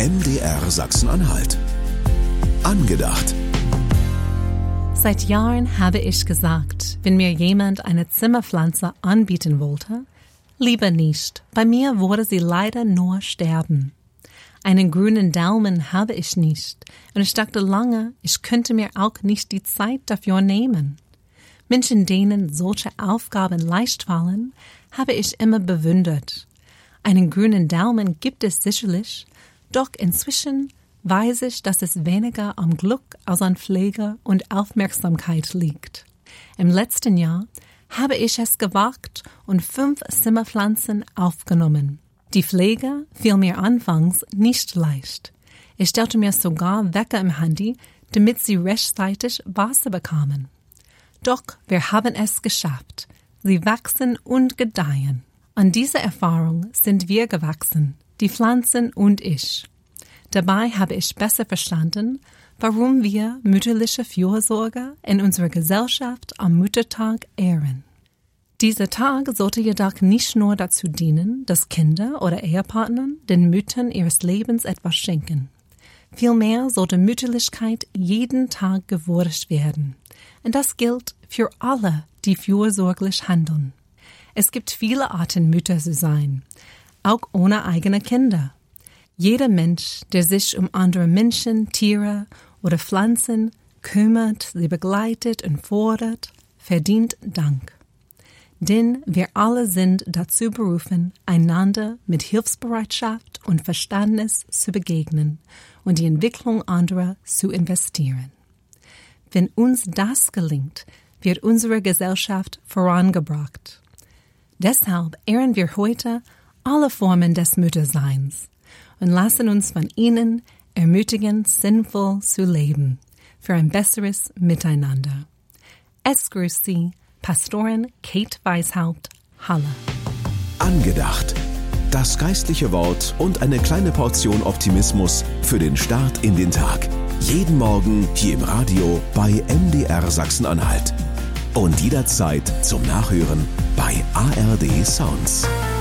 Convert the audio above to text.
MDR Sachsen-Anhalt. Angedacht. Seit Jahren habe ich gesagt, wenn mir jemand eine Zimmerpflanze anbieten wollte, lieber nicht. Bei mir würde sie leider nur sterben. Einen grünen Daumen habe ich nicht und ich dachte lange, ich könnte mir auch nicht die Zeit dafür nehmen. Menschen, denen solche Aufgaben leicht fallen, habe ich immer bewundert. Einen grünen Daumen gibt es sicherlich, doch inzwischen weiß ich, dass es weniger am Glück als an Pflege und Aufmerksamkeit liegt. Im letzten Jahr habe ich es gewagt und 5 Zimmerpflanzen aufgenommen. Die Pflege fiel mir anfangs nicht leicht. Ich stellte mir sogar Wecker im Handy, damit sie rechtzeitig Wasser bekamen. Doch wir haben es geschafft. Sie wachsen und gedeihen. An dieser Erfahrung sind wir gewachsen, die Pflanzen und ich. Dabei habe ich besser verstanden, warum wir mütterliche Fürsorge in unserer Gesellschaft am Muttertag ehren. Dieser Tag sollte jedoch nicht nur dazu dienen, dass Kinder oder Ehepartner den Müttern ihres Lebens etwas schenken. Vielmehr sollte Mütterlichkeit jeden Tag gewürdigt werden. Und das gilt für alle, die fürsorglich handeln. Es gibt viele Arten, Mütter zu sein, auch ohne eigene Kinder. Jeder Mensch, der sich um andere Menschen, Tiere oder Pflanzen kümmert, sie begleitet und fordert, verdient Dank. Denn wir alle sind dazu berufen, einander mit Hilfsbereitschaft und Verständnis zu begegnen und die Entwicklung anderer zu investieren. Wenn uns das gelingt, wird unsere Gesellschaft vorangebracht. Deshalb ehren wir heute alle Formen des Mutterseins und lassen uns von ihnen ermutigen, sinnvoll zu leben, für ein besseres Miteinander. Es grüßt Sie, Pastorin Kate Weishaupt, Halle. Angedacht. Das geistliche Wort und eine kleine Portion Optimismus für den Start in den Tag. Jeden Morgen hier im Radio bei MDR Sachsen-Anhalt. Und jederzeit zum Nachhören bei ARD Sounds.